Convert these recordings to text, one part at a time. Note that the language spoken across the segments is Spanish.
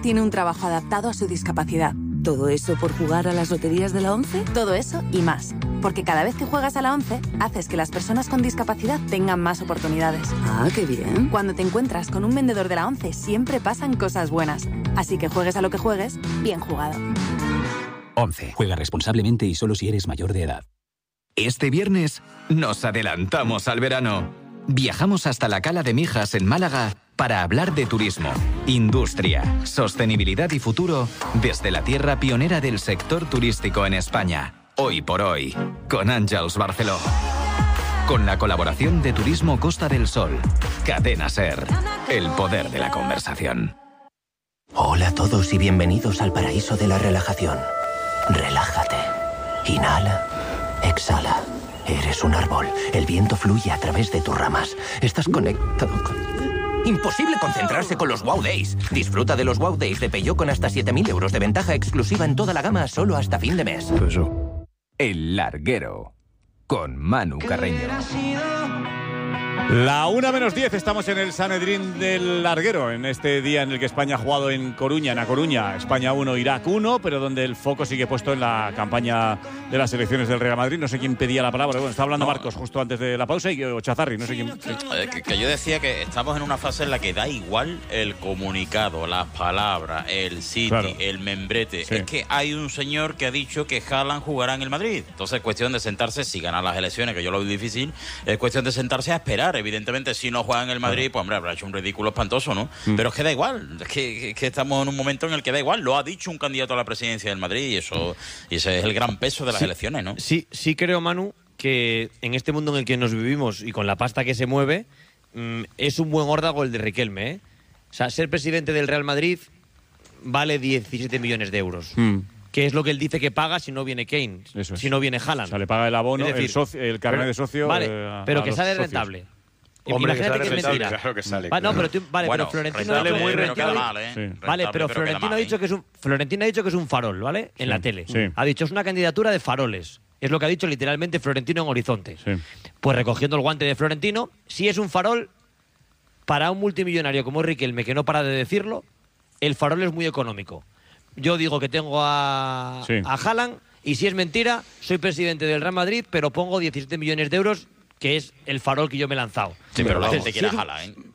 tiene un trabajo adaptado a su discapacidad. ¿Todo eso por jugar a las loterías de la ONCE? Todo eso y más. Porque cada vez que juegas a la ONCE, haces que las personas con discapacidad tengan más oportunidades. Ah, qué bien. Cuando te encuentras con un vendedor de la ONCE, siempre pasan cosas buenas. Así que juegues a lo que juegues, bien jugado. ONCE. Juega responsablemente y solo si eres mayor de edad. Este viernes nos adelantamos al verano. Viajamos hasta la Cala de Mijas en Málaga para hablar de turismo, industria, sostenibilidad y futuro desde la tierra pionera del sector turístico en España. Hoy por hoy, con Àngels Barceló. Con la colaboración de Turismo Costa del Sol. Cadena SER. El poder de la conversación. Hola a todos y bienvenidos al paraíso de la relajación. Relájate. Inhala. Exhala. Eres un árbol. El viento fluye a través de tus ramas. Estás conectado con... Imposible concentrarse con los Wow Days. Disfruta de los Wow Days de Peugeot con hasta 7.000 euros de ventaja exclusiva en toda la gama solo hasta fin de mes. El Larguero. Con Manu Carreño. La 1:10, estamos en el Sanedrín del Larguero, en este día en el que España ha jugado en Coruña, en A Coruña, España 1, Irak 1, pero donde el foco sigue puesto en la campaña de las elecciones del Real Madrid. No sé quién pedía la palabra, bueno, está hablando Marcos justo antes de la pausa o Chazarri, no sé quién. Que yo decía que estamos en una fase en la que da igual el comunicado, las palabras, el sitio, claro, el membrete. Sí. Es que hay un señor que ha dicho que Haaland jugará en el Madrid. Entonces es cuestión de sentarse, si ganan las elecciones, que yo lo veo difícil, es cuestión de sentarse a esperar. Evidentemente, si no juega en el Madrid, pues hombre, habrá hecho un ridículo espantoso, ¿no? Pero es que da igual, es que estamos en un momento en el que da igual. Lo ha dicho un candidato a la presidencia del Madrid y ese es el gran peso de las elecciones, ¿no? Sí creo, Manu, que en este mundo en el que nos vivimos y con la pasta que se mueve, es un buen órdago el de Riquelme, ¿eh? O sea, ser presidente del Real Madrid vale 17 millones de euros. Que es lo que él dice que paga si no viene Kane, si no viene Haaland. O sea, le paga el abono, es decir, el carnet de socio. Vale, pero que sale rentable. Hombre, imagínate que es mentira. Claro que sale. No, pero Florentino ha dicho, muy rentable. Vale, pero Florentino ha dicho que es un farol, ¿vale? En la tele. Sí. Ha dicho, es una candidatura de faroles. Es lo que ha dicho literalmente Florentino en Horizonte. Sí. Pues recogiendo el guante de Florentino, si es un farol, para un multimillonario como Riquelme, que no para de decirlo, el farol es muy económico. Yo digo que tengo a Haaland, y si es mentira, soy presidente del Real Madrid, pero pongo 17 millones de euros, que es el farol que yo me he lanzado. Sí, pero la gente quiere a Haaland, ¿eh?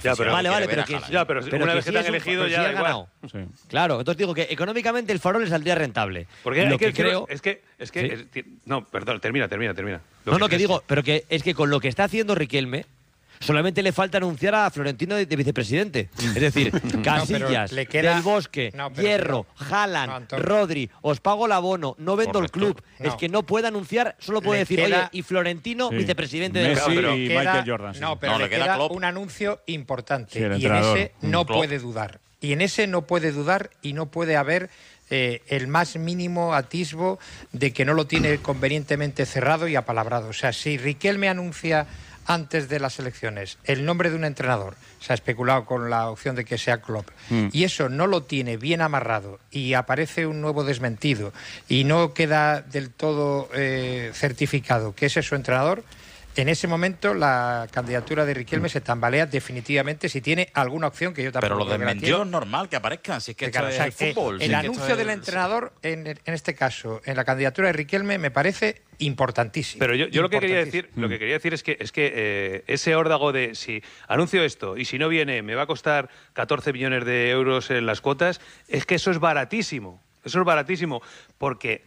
Pero una vez que te han elegido ya ha ganado. Sí. Claro, entonces digo que económicamente el farol le saldría rentable. Porque lo que creo es que no, perdón, termina. Que digo, pero que es que con lo que está haciendo Riquelme solamente le falta anunciar a Florentino de vicepresidente. Es decir, Casillas, Del Bosque, Hierro, Haaland, Rodri, os pago el abono, no vendo el club. Es que no puede anunciar, solo puede decir, oye, y Florentino, vicepresidente del Messi Real. y Michael Jordan. No, pero le queda un anuncio importante. Sí, y en ese no puede dudar. Y en ese no puede dudar y no puede haber el más mínimo atisbo de que no lo tiene convenientemente cerrado y apalabrado. O sea, si Riquelme anuncia antes de las elecciones el nombre de un entrenador, se ha especulado con la opción de que sea Klopp, y eso no lo tiene bien amarrado y aparece un nuevo desmentido y no queda del todo certificado que ese es su entrenador, en ese momento la candidatura de Riquelme se tambalea definitivamente si tiene alguna opción que yo tampoco. Pero lo desmentido es normal que aparezcan, si es que esto es el fútbol. El anuncio del entrenador, en este caso, en la candidatura de Riquelme, me parece importantísimo. Pero yo lo que quería decir es que ese órdago de si anuncio esto y si no viene me va a costar 14 millones de euros en las cuotas, es que eso es baratísimo. Eso es baratísimo porque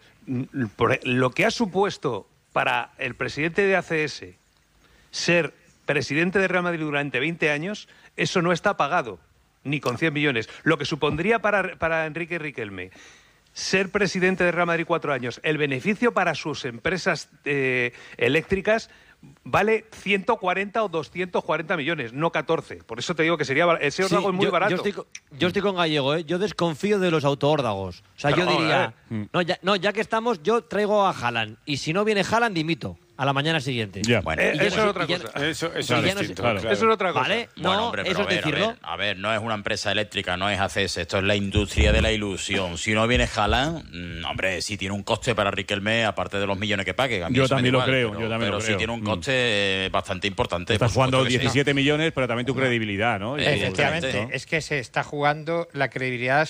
lo que ha supuesto para el presidente de ACS ser presidente de Real Madrid durante 20 años, eso no está pagado, ni con 100 millones. Lo que supondría para Enrique Riquelme ser presidente de Real Madrid 4 años, el beneficio para sus empresas eléctricas vale 140 o 240 millones, no 14. Por eso te digo que ese órdago es muy barato. Yo estoy con Gallego, ¿eh? Yo desconfío de los autoórdagos. O sea, yo diría, ya que estamos, yo traigo a Haaland. Y si no viene Haaland, dimito a la mañana siguiente. Bueno, eso es otra cosa. Eso es distinto. Eso es otra cosa. ¿Vale? Bueno, hombre, eso es decirlo. A ver, no es una empresa eléctrica, no es ACS, esto es la industria de la ilusión. Si no viene Haaland, hombre, sí tiene un coste para Riquelme, aparte de los millones que pague. Yo también lo creo. Pero sí tiene un coste bastante importante. Estás jugando 17 millones, pero también tu credibilidad, ¿no? Efectivamente, es que se está jugando la credibilidad